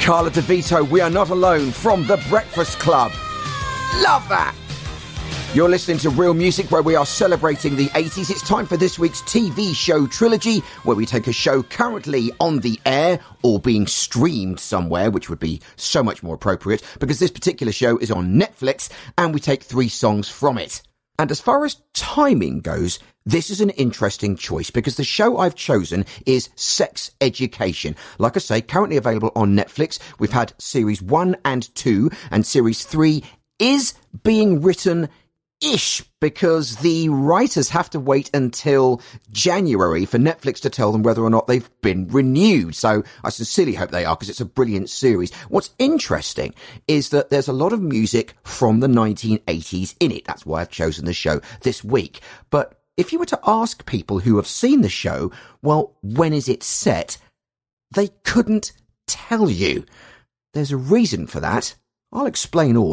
Carla DeVito, We Are Not Alone from The Breakfast Club. Love that! You're listening to Real Music, where we are celebrating the 80s. It's time for this week's TV show trilogy, where we take a show currently on the air or being streamed somewhere, which would be so much more appropriate, because this particular show is on Netflix, and we take 3 songs from it. And as far as timing goes, this is an interesting choice, because the show I've chosen is Sex Education. Like I say, currently available on Netflix. We've had series 1 and 2, and series 3 is being written-ish, because the writers have to wait until January for Netflix to tell them whether or not they've been renewed. So I sincerely hope they are, because it's a brilliant series. What's interesting is that there's a lot of music from the 1980s in it. That's why I've chosen the show this week. But if you were to ask people who have seen the show, well, when is it set? They couldn't tell you. There's a reason for that. I'll explain all